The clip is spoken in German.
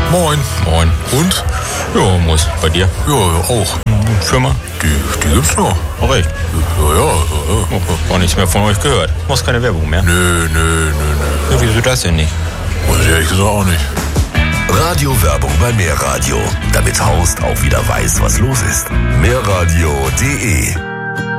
Moin. Moin. Und? Ja, muss. Bei dir? Ja, auch. Firma? Die gibt's noch. Auch echt? Ja. Auch nichts mehr von euch gehört. Machst keine Werbung mehr? Nö. Ja, wieso das denn nicht? Weiß ich ehrlich gesagt auch nicht. Radiowerbung bei Mehrradio, damit Horst auch wieder weiß, was los ist. Mehrradio.de